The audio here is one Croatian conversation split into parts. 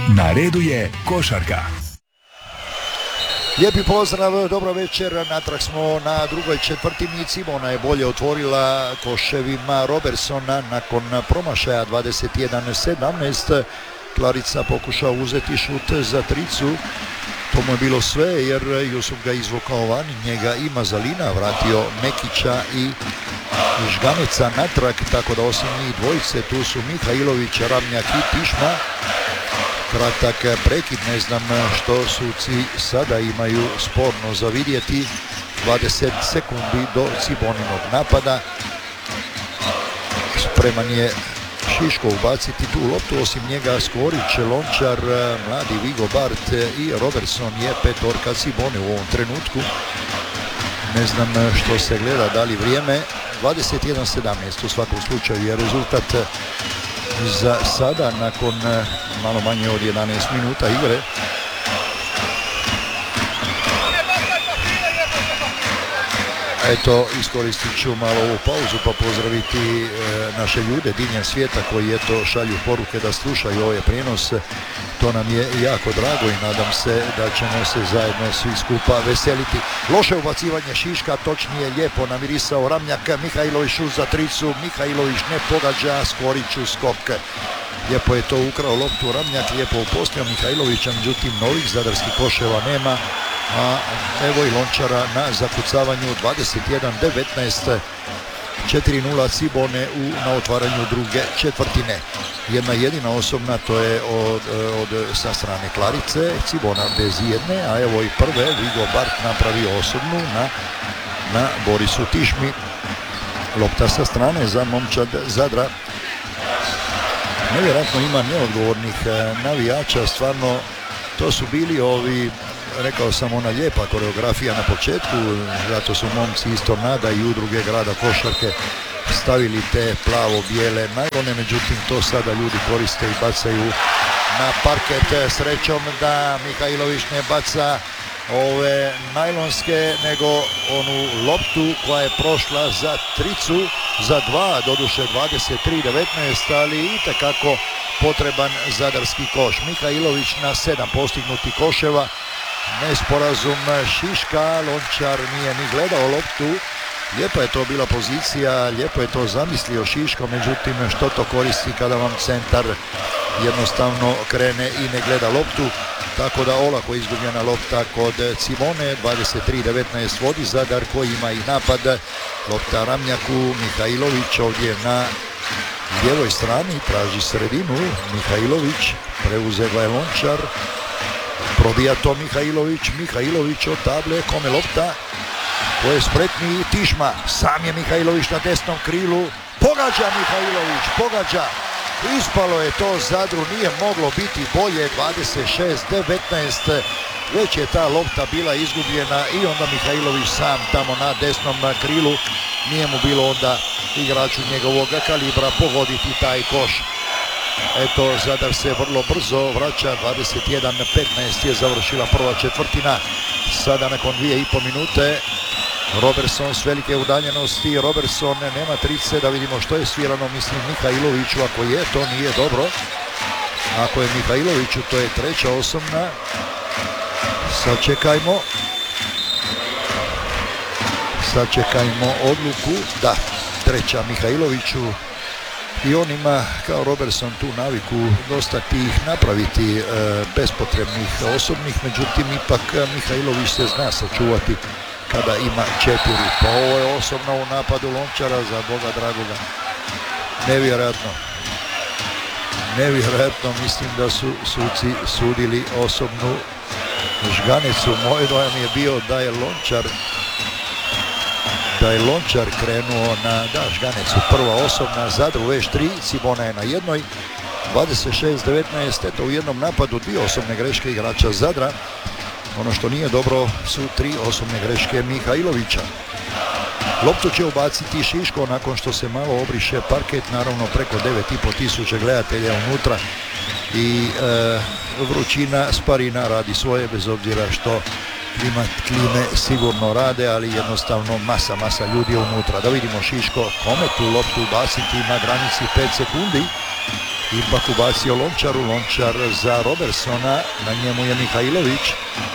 Na redu je košarka. Lijepi pozdrav, dobro večer, natrag smo na drugoj četvrtinici. Ona je bolje otvorila koševima Robertsona nakon promašaja 21-17. Klarica pokušao uzeti šut za tricu. To mu je bilo sve jer Jusuf ga izvukao van, njega i Mazalina, vratio Mekića i Žganeca natrag, tako da osim njih dvojice tu su Mihajlović, Ramljak i Tišma. Kratak prekid, ne znam što suci sada imaju sporno za vidjeti. 20 sekundi do Ciboninog napada. Spreman je Šiško ubaciti tu loptu, osim njega Skorić, Lončar, mladi Vigo Bart i Robertson je petorka Cibone u ovom trenutku. Ne znam što se gleda, da li vrijeme. 21-17 u svakom slučaju je rezultat za sada nakon malo manje od 11 minuta igre. Eto, iskoristit ću malo ovu pauzu pa pozdraviti naše ljude diljem svijeta koji eto šalju poruke da slušaju ove prijenose. To nam je jako drago i nadam se da ćemo se zajedno svi skupa veseliti. Loše ubacivanje Šiška, točnije lijepo namirisao Ramljak, Mihajlović šut za tricu, Mihajlović ne pogađa, Skorić u skok. Lijepo je to ukrao loptu Ramljak, lijepo upostio Mihajlovića, međutim novih zadarskih koševa nema. A evo i Lončara na zakucavanju 21-19, 4-0 Cibone na otvaranju druge četvrtine. Jedna jedina osobna, to je sa strane Klarice, Cibona bez jedne, a evo i prve, Vigo Bart napravio osobnu na Borisu Tišmi. Lopta sa strane za momčad Zadra. Nevjerojatno ima neodgovornih navijača, stvarno to su bili ovi, rekao sam, ona lijepa koreografija na početku, zato su momci iz Tornada i udruge grada košarke stavili te plavo-bijele najlone, međutim to sada ljudi koriste i bacaju na parket. Srećom da Mihajlović ne baca ove najlonske, nego onu loptu koja je prošla za tricu, za dva, doduše 23-19, ali itekako potreban zadarski koš. Mihajlović na 7 postignutih koševa. Nesporazum Šiška, Lončar nije ni gledao loptu. Lijepa je to bila pozicija, lijepo je to zamislio Šiško, međutim što to koristi kada vam centar jednostavno krene i ne gleda loptu. Tako da olako izgubljena lopta kod Cibone, 23-19 vodi Zadar koji ima i napad. Lopta Ramljaku, Mihajlović ovdje na lijevoj strani, traži sredinu, Mihajlović, preuzeo je Lončar. Probija to Mihajlović od table, kome lopta, ko je spretniji, Tišma, sam je Mihajlović na desnom krilu, pogađa Mihajlović, pogađa, ispalo je to Zadru, nije moglo biti bolje, 26-19, već je ta lopta bila izgubljena i onda Mihajlović sam tamo na desnom krilu, nije mu bilo onda igraču njegovog kalibra pogoditi taj koš. Eto, Zadar se vrlo brzo vraća, 21-15 je završila prva četvrtina. Sada nakon 2,5 minute Robertson s velike udaljenosti. Robertson nema trice, da vidimo što je svirano, mislim Mihajloviću, ako je, to nije dobro. Ako je Mihajloviću, to je treća osobna. Sačekajmo odluku, da, treća Mihajloviću. I on ima, kao Robertson, tu naviku dosta tih napraviti bespotrebnih osobnih, međutim ipak Mihajlović se zna sačuvati kada ima 4. Pa ovo je osobna u napadu Lončara, za Boga dragoga. Nevjerojatno, mislim da su suci sudili osobnu Žganecu. Moj dojam je bio da je Lončar krenuo na Žganecu, prva osobna, Zadru već 3, Cibona je na jednoj, 26-19, eto u jednom napadu 2 osobne greške igrača Zadra. Ono što nije dobro su 3 osobne greške Mihajlovića. Loptu će ubaciti Šiško nakon što se malo obriše parket, naravno preko 9.500 gledatelja unutra i vrućina Sparina radi svoje, bez obzira što klime sigurno rade, ali jednostavno masa ljudi unutra. Da vidimo Šiško kome tu loptu ubaciti na granici 5 sekundi. Ipak ubacio Lončaru, Lončar za Robertsona, na njemu je Mihajlović.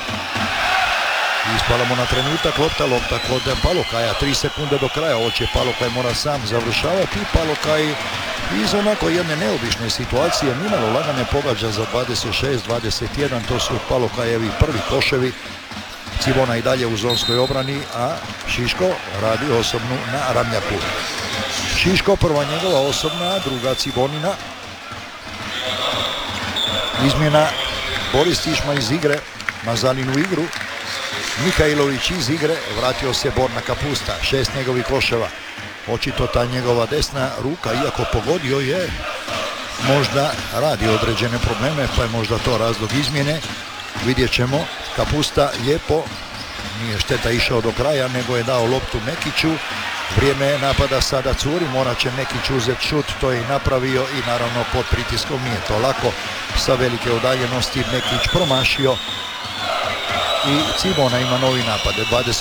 Ispala mu na trenutak lopta kod Palokaja, 3 sekunde do kraja, ovo će Palokaj mora sam završavati. Palokaj iz onako jedne neobične situacije, nimalo lagane, pogađa za 26-21, to su Palokajevi prvi koševi. Cibona i dalje u zonskoj obrani, a Šiško radi osobnu na Ramljaku. Šiško prva njegova osobna, druga Cibonina. Izmjena, Boris Tišma iz igre, Mazalin u igru. Mihajlović iz igre, vratio se Borna Kapusta, 6 njegovih koševa. Očito ta njegova desna ruka, iako pogodio je, možda radi određene probleme, pa je možda to razlog izmjene. Vidjet ćemo. Kapusta lijepo, nije šteta išao do kraja, nego je dao loptu Mekiću. Vrijeme napada sada curi, morat će Mekić uzeti šut, to je i napravio i naravno pod pritiskom nije to lako. Sa velike udaljenosti Mekić promašio i Cibona ima novi napad.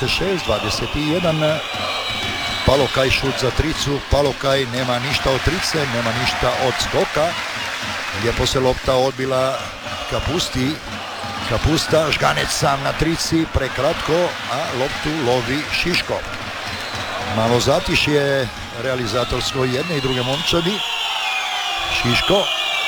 26-21. Palokaj šut za tricu, Palokaj nema ništa od trice, nema ništa od skoka. Lijepo se lopta odbila Kapusti. Kapusta, Žganec sam na trici, prekratko, a loptu lovi Šiško. Malo zatišje realizatorsko jedne i druge momčadi. Šiško,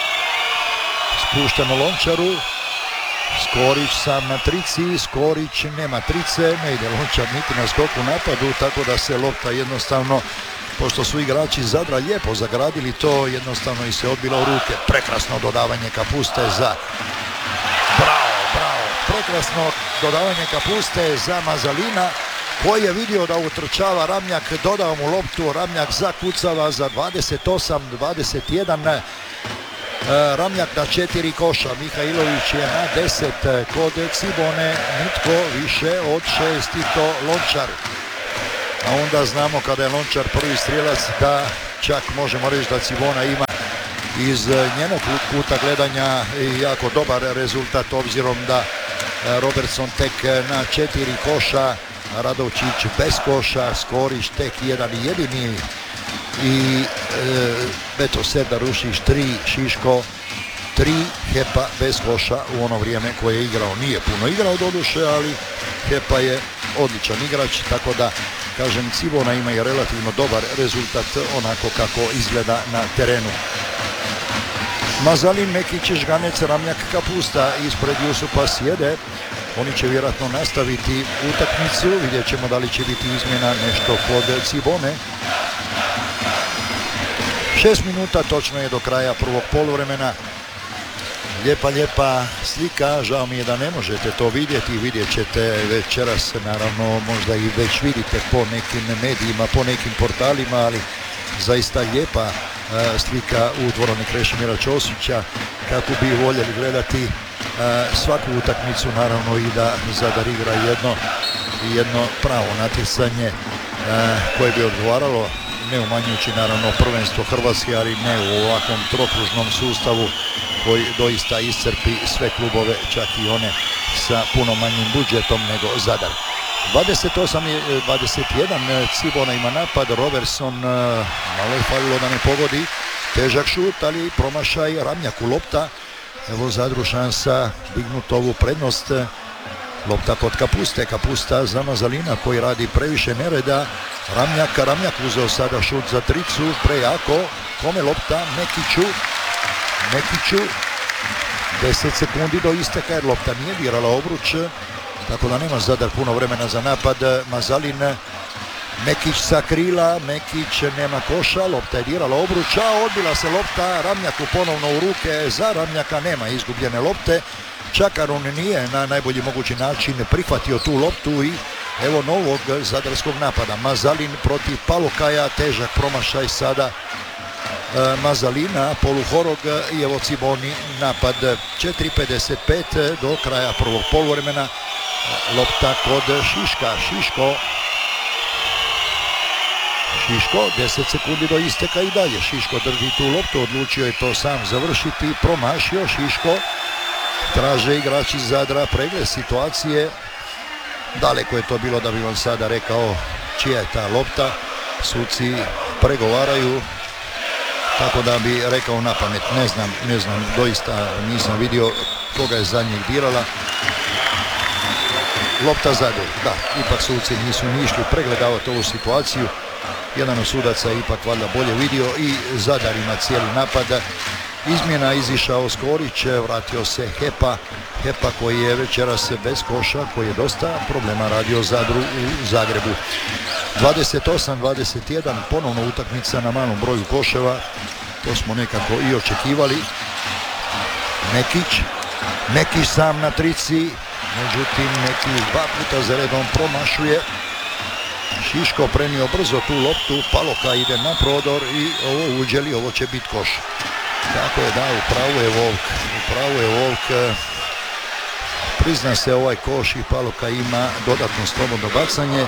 spušteno Lončaru, Skorić sam na trici, Skorić nema trice, ne ide Lončar niti na skoku napadu, tako da se lopta jednostavno, pošto su igrači Zadra lijepo zagradili to, jednostavno i se odbila u ruke. Prekrasno dodavanje Kapuste za... Bravo, prekrasno dodavanje Kapuste za Mazalina, koji je vidio da utrčava Ramljak, dodao mu loptu, Ramljak zakucava za 28-21. Ramljak na 4 koša, Mihajlović je na 10, kod Cibone nitko više od 6 i to Lončar. A onda znamo kada je Lončar prvi strijelac da čak možemo reći da Cibona ima iz njenog kuta gledanja jako dobar rezultat, obzirom da Robertson tek na 4 koša, Radovčić bez koša, Skorić tek jedan jedini i Beto Serdar Rušić 3, Šiško 3, Hepa bez koša u ono vrijeme koje je igrao. Nije puno igrao doduše, ali Hepa je odličan igrač, tako da kažem Cibona ima i relativno dobar rezultat onako kako izgleda na terenu. Mazalin, Mekić, Žganec, Ramljak, Kapusta ispred Jusupa sjede. Oni će vjerojatno nastaviti utakmicu, vidjet ćemo da li će biti izmjena nešto kod Cibone. 6 minuta točno je do kraja prvog poluvremena. Lijepa slika, žao mi je da ne možete to vidjeti, vidjet ćete večeras, naravno možda i već vidite po nekim medijima, po nekim portalima, ali zaista lijepa slika u dvorani Krešimira Ćosića, kako bi voljeli gledati svaku utakmicu, naravno i da Zadar igra jedno pravo natjecanje koje bi odgovaralo, ne umanjujući naravno prvenstvo Hrvatske, ali ne u ovakvom trokružnom sustavu koji doista iscrpi sve klubove, čak i one sa puno manjim budžetom nego Zadar. 28-21, Cibona ima napad, Robertson malo je falilo da ne pogodi, težak šut, ali promašaj Ramljaku lopta. Evo Zadru šansa dignut ovu prednost. Lopta kod Kapuste, Kapusta za Mazalina koji radi previše nereda. Ramljak uzeo sada šut za tricu, prejako. Kome lopta? Mekiću. 10 sekundi do isteka jer lopta nije dirala obruč, tako da nema Zadar puno vremena za napad. Mazalin, Mekić sa krila, Mekić nema koša, lopta je dirala obruča, odbila se lopta Ramljaku ponovno u ruke, za Ramljaka nema izgubljene lopte. Čakarun nije na najbolji mogući način prihvatio tu loptu i evo novog zadarskog napada. Mazalin protiv Palokaja, težak promašaj sada Mazalina, poluhorog i evo Ciboni napad. 4:55 do kraja prvog poluvremena. Lopta kod Šiško, 10 sekundi do isteka i dalje. Šiško drži tu loptu, odlučio je to sam završiti, promašio Šiško. Traže igrači Zadra pregled situacije. Daleko je to bilo da bi vam sada rekao čija je ta lopta. Suci pregovaraju. tako da bi rekao na pamet, ne znam, doista nisam vidio koga je za njih dirala. Lopta Zadru, da, ipak suci nisu ni išli pregledavati ovu situaciju. Jedan od sudaca je ipak valjda bolje vidio i Zadar ima cijeli napad. Izmjena, izišao Skorić, vratio se Hepa koji je večeras bez koša, koji je dosta problema radio Zadru u Zagrebu. 28-21, ponovno utakmica na malom broju koševa, to smo nekako i očekivali. Nekić sam na trici, međutim Nekić 2 puta za redom promašuje. Šiško prenio brzo tu loptu, Paloka ide na prodor i ovo uđeli, ovo će biti koš. Tako je, da, upravo je Volk, prizna se ovaj koš i Paloka ima dodatno slobodno bacanje.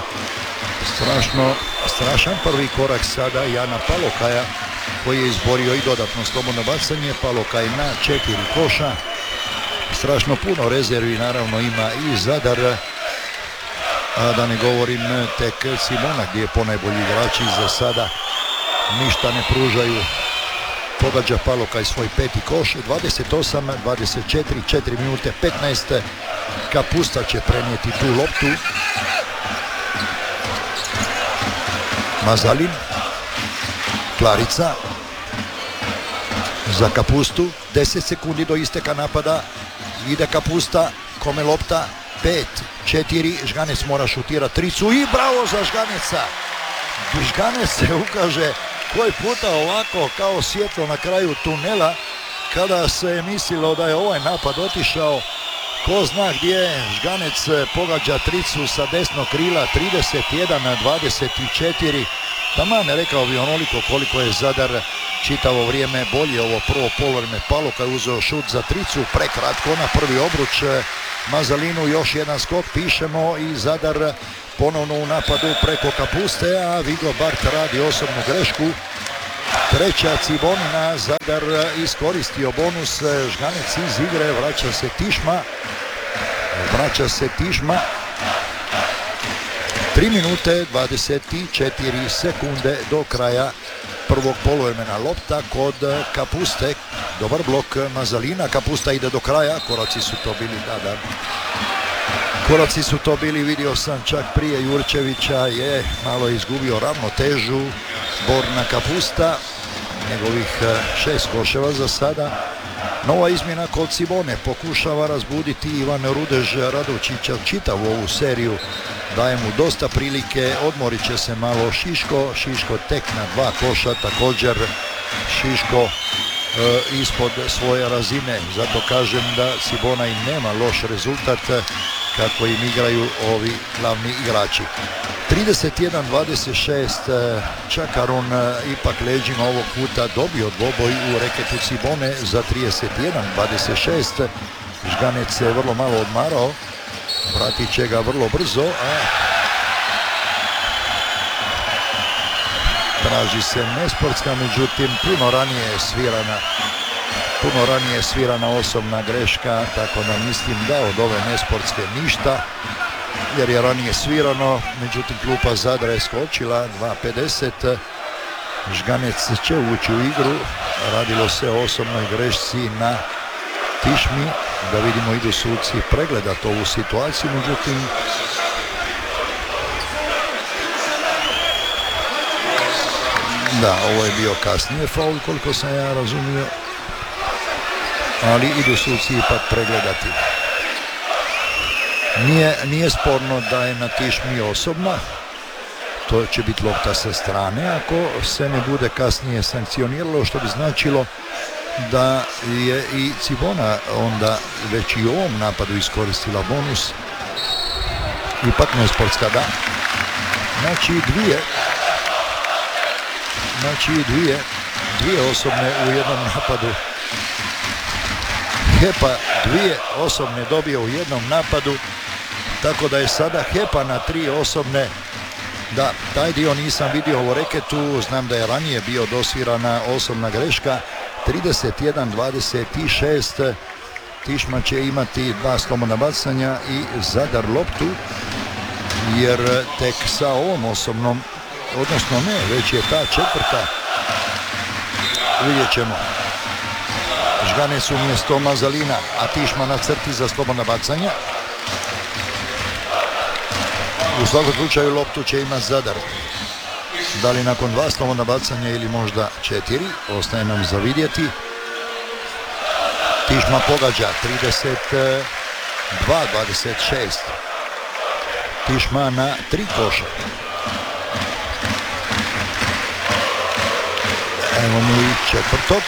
Strašan prvi korak sada Jana Palokaja koji je izborio i dodatno slobodno bacanje. Palokaj na 4 koša. Strašno puno rezervi naravno ima i Zadar, a da ne govorim tek Simona gdje je ponajbolji igrači za sada ništa ne pružaju. Pogađa Palokaj svoj 5. koš, 28-24, 4 minute 15. Kapusta će prenijeti tu loptu. Mazalin, Klarica za Kapustu, 10 sekundi do isteka napada, ide Kapusta, kome lopta, 5, 4, Žganec mora šutirati tricu i bravo za Žganeca. Žganec se ukaže koji puta ovako kao svjetlo na kraju tunela kada se je mislilo da je ovaj napad otišao ko zna gdje. Žganec pogađa tricu sa desnog krila, 31-24. Taman rekao bi onoliko koliko je Zadar čitavo vrijeme bolje ovo prvo poluvreme. Paloka je uzeo šut za tricu, prekratko na prvi obruč. Mazalinu još jedan skok, pišemo i Zadar ponovno u napadu preko Kapuste, a Vigo Bart radi osobnu grešku. Treća Cibonina, Zadar iskoristio bonus, Žganec iz igre, vraća se Tišma. 3 minute 24 sekunde do kraja prvog poluvremena. Lopta kod Kapuste, dobar blok Mazalina, Kapusta ide do kraja, koraci su to bili, vidio sam čak prije Jurčevića, je malo izgubio ravnotežu Borna Kapusta, njegovih 6 koševa za sada. Nova izmjena kod Cibone, pokušava razbuditi Ivan Rudež Radovčića čitavu ovu seriju, daje mu dosta prilike, odmorit će se malo Šiško tek na 2 koša, također Šiško ispod svoje razine, zato kažem da Cibona i nema loš rezultat kako im igraju ovi glavni igrači. 31-26, Čakarun ipak leđima ovog puta dobio dvoboj u reketu Cibone za 31-26. Žganec se vrlo malo odmarao, vratit će ga vrlo brzo, a traži se nesportska, međutim puno ranije je svirana osobna greška, tako da mislim da od ove nesportske ništa, jer je ranije svirano, međutim klupa Zadra je skočila, 2:50, Žganec će ući u igru, radilo se o osobnoj grešci na Tišmi, da vidimo idu suci pregledati ovu situaciju, međutim da, ovo je bio kasnije faul koliko sam ja razumio, ali idu suci ipak pregledati. Nije sporno da je na Tišmi osobna, to će biti lopta sa strane ako se ne bude kasnije sankcioniralo, što bi značilo da je i Cibona onda već i u ovom napadu iskoristila bonus. Ipak nesportska, da. Znači dvije osobne u jednom napadu. Hepa 2 osobne dobio u jednom napadu, tako da je sada Hepa na 3 osobne. Da, taj dio nisam vidio u reketu, znam da je ranije bio dosvirana osobna greška. 31-26, Tišma će imati 2 slobodna bacanja i Zadar loptu, jer tek sa ovom osobnom, odnosno ne, već je ta četvrta Vidjet ćemo. Žganec umjesto Mazalina, a Tišma na crti za slobodna bacanja. U svakom slučaju loptu će imati Zadar. Da li nakon 2 slobodna bacanja ili možda 4, ostaje nam za vidjeti. Tišma pogađa 32-26. Tišma na 3 koša. Evo mu i četvrtog.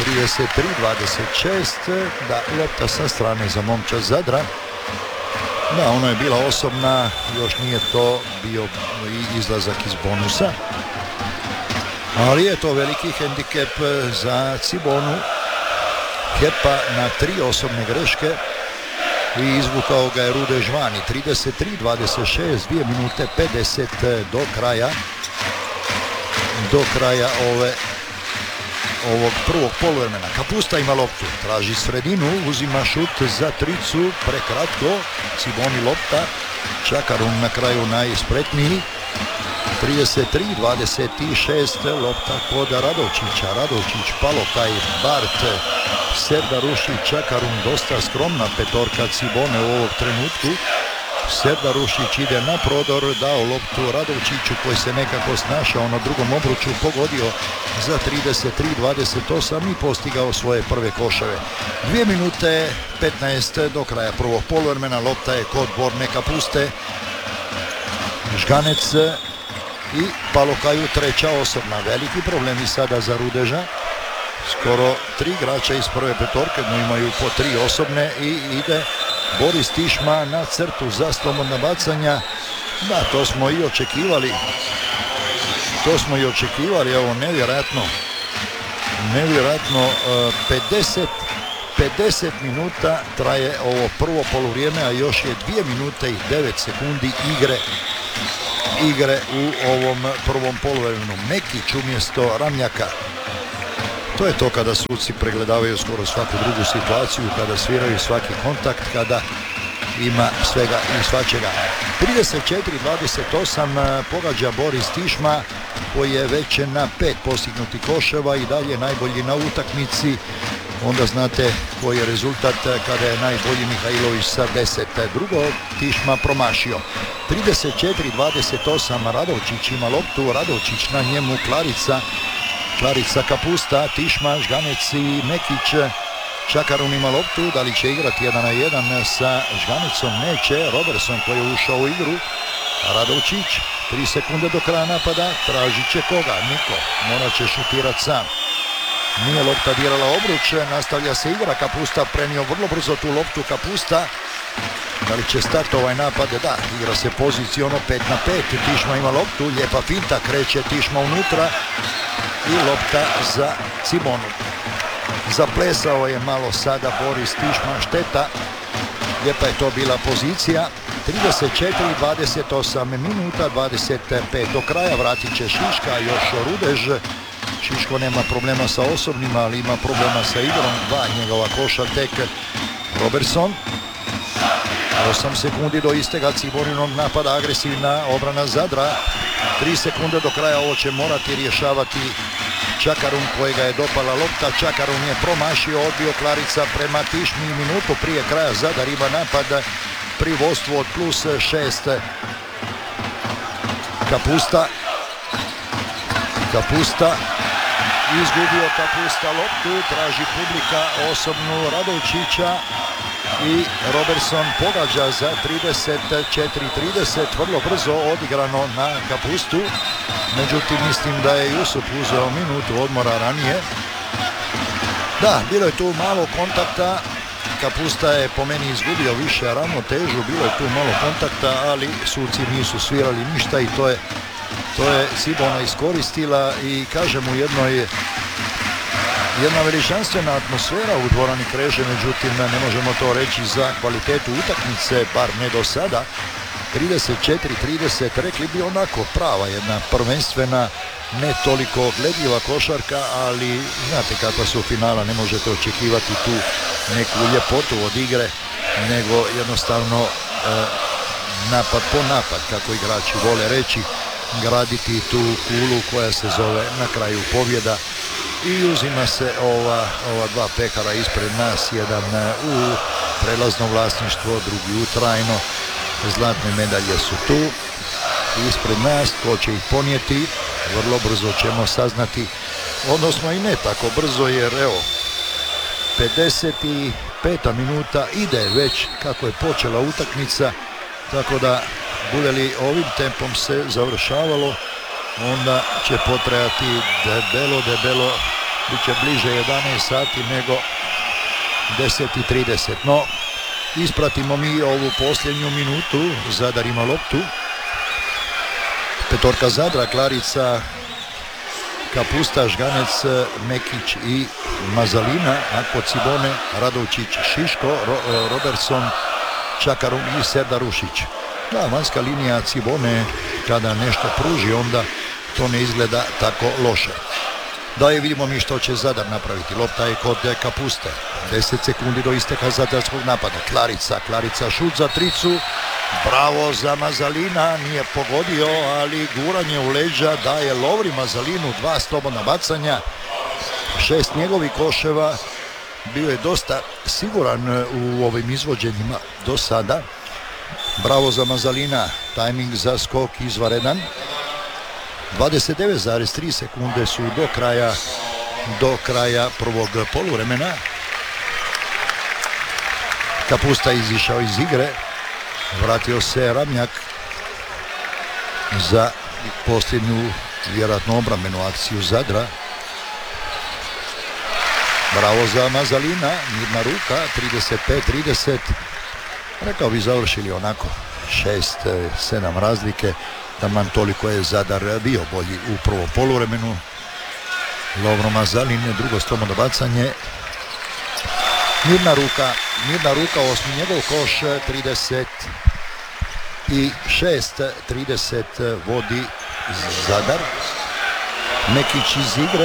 33-26. Da, lopta sa strane za momčad Zadra. Da, ono je bila osobna, još nije to bio izlazak iz bonusa. Ali je to veliki hendikep za Cibonu. Hepa na 3 osobne greške i izvukao ga je Rude Žvani. 33-26, 2 minute 50 do kraja ovog prvog poluvremena. Kapusta ima loptu, traži sredinu, uzima šut za tricu, prekratko, Ciboni lopta, Čakarun na kraju najspretniji. 33-26, lopta kod Radovčića, Radovčić, Palokaj, Bart, Serda ruši Čakarun, dosta skromna petorka Cibone u ovog trenutku. Serda Rušić ide na prodor, dao loptu Radovčiću koji se nekako snašao na drugom obruču, pogodio za 33-28 i postigao svoje prve koševe. 2 minute 15 do kraja prvog poluvremena, lopta je kod Borne Kapuste. Žganec i Palokaju treća osobna. Veliki problemi sada za Rudeža. Skoro 3 igrača iz prve petorke, no imaju po 3 osobne i ide Boris Tišma na crtu za slobodna bacanja. Da, to smo i očekivali. Evo, nevjerojatno 50 minuta traje ovo prvo poluvrijeme, a još je 2 minute i 9 sekundi igre u ovom prvom poluvremenu. Mekić umjesto Ramljaka. To je to kada suci pregledavaju skoro svaku drugu situaciju, kada sviraju svaki kontakt, kada ima svega i svačega. 34-28 pogađa Boris Tišma koji je već na 5 postignutih koševa i dalje najbolji na utakmici. Onda znate koji je rezultat kada je najbolji Mihajlović sa 10. Drugo Tišma promašio. 34-28 Radovčić ima loptu, Radovčić na njemu Klarica Kapusta, Tišma, Žganec i Mekić. Čakarun ima loptu, da li će igrati 1 na 1 sa Žganecom? Neće. Robertson koji je ušao u igru. Radovčić, 3 sekunde do kraja napada, tražit će koga? Niko, morat će šutirati sam. Nije lopta dirala obruč, nastavlja se igra, Kapusta prenio vrlo brzo tu loptu Kapusta. Da li će stati ovaj napad? Da, igra se poziciono 5 na 5, Tišma ima loptu, lijepa finta, kreće Tišma unutra i lopta za Cibonu. Zaplesao je malo sada Boris Tišma, šteta, lijepa je to bila pozicija. 34-28 minuta, 25 do kraja, vratit će Šiška, još Rudež. Šiško nema problema sa osobnima, ali ima problema sa igrom. 2 njegova koša tek. Robertson. 8 sekundi do istega Ciboninog napada, agresivna obrana Zadra. 3 sekunde do kraja, ovo će morati rješavati Čakarun kojega je dopala lopta. Čakarun je promašio, odbio Klarica prema Tišmi. Minutu prije kraja Zadar ima napad pri vodstvu od +6. Kapusta. Izgubio Kapusta loptu, traži publika osobnu Radovčića i Robertson pogađa za 34-30, vrlo brzo odigrano na Kapustu. Međutim, mislim da je Jusup uzeo minutu odmora ranije. Da, bilo je tu malo kontakta, Kapusta je po meni izgubio više ravnotežu, bilo je tu malo kontakta, ali suci nisu svirali ništa i to je Cibona iskoristila i kažem u jedna veličanstvena atmosfera u dvorani Kreže, međutim ne možemo to reći za kvalitetu utakmice, bar ne do sada. 34-30, rekli bi onako prava jedna prvenstvena, ne toliko gledljiva košarka, ali znate kakva su finala, ne možete očekivati tu neku ljepotu od igre, nego jednostavno napad po napad, kako igrači vole reći, graditi tu kulu koja se zove na kraju pobjeda i uzima se ova dva pekara ispred nas, jedan u prelazno vlasništvo, drugi u trajno. Zlatne medalje su tu ispred nas, ko će ih ponijeti vrlo brzo ćemo saznati, odnosno i ne tako brzo, jer evo 55. minuta ide već kako je počela utakmica, tako da bude li ovim tempom se završavalo, onda će potrajati debelo, bit će bliže 11 sati nego 10:30. No, ispratimo mi ovu posljednju minutu. Zadar ima loptu. Petorka Zadra, Klarica, Kapusta, Žganec, Mekić i Mazalina, a Cibone, Radovčić, Šiško, Robertson, Čakarun i Serdar Ušić. Da, vanjska linija Cibone kada nešto pruži, onda to ne izgleda tako loše. Da je vidimo mi što će Zadar napraviti. Lopta je kod Kapuste. 10 sekundi do isteka zadarskog napada. Klarica šut za tricu. Bravo za Mazalina, nije pogodio, ali guranje u leđa daje Lovri Mazalinu, 2 slobodna bacanja, 6 njegovih koševa. Bio je dosta siguran u ovim izvođenjima do sada. Bravo za Mazalina, tajming za skok izvaredan. 29,3 sekunde su do kraja prvog poluvremena. Kapusta izišao iz igre. Vratio se Ramljak za posljednju vjerojatno obrambenu akciju Zadra. Bravo za Mazalina, mirna ruka, 35-30. Rekao bi završili onako 6-7 razlike. Taman toliko je Zadar bio bolji u prvom poluvremenu. Lovro Mazalin, drugo slobodno bacanje. Mirna ruka, osmi njegov koš, 36-30 vodi Zadar. Mekić iz igre.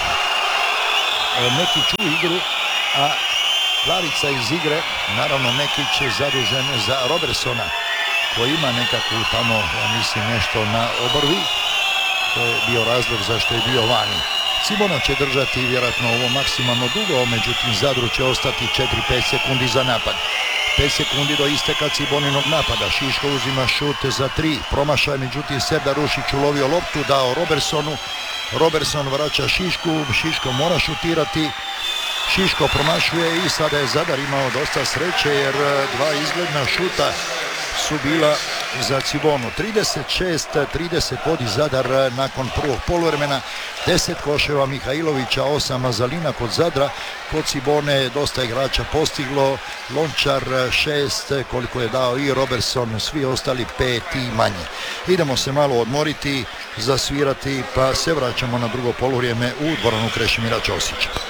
Mekić u igru, a Klarica iz igre. Naravno Mekić je zadužen za Robertsona, koji ima nekakvu tamo, ja mislim, nešto na obrvi. To je bio razlog zašto je bio vani. Cibona će držati vjerojatno ovo maksimalno dugo, međutim Zadru će ostati 4-5 sekundi za napad. 5 sekundi do isteka Ciboninog napada. Šiško uzima šut za 3. Promašaj, međutim Serdar Ušić ulovio loptu, dao Robertsonu. Robertson vraća Šišku. Šiško mora šutirati. Šiško promašuje i sada je Zadar imao dosta sreće, jer 2 izgledna šuta su bila za Cibonu. 36-30 vodi Zadar nakon prvog poluvremena. 10 koševa Mihajlovića, 8 Mazalina kod Zadra. Kod Cibone dosta igrača postiglo. Lončar 6, koliko je dao i Robertson, svi ostali 5 i manje. Idemo se malo odmoriti, zasvirati, pa se vraćamo na drugo poluvrijeme u dvoranu Krešimira Ćosića.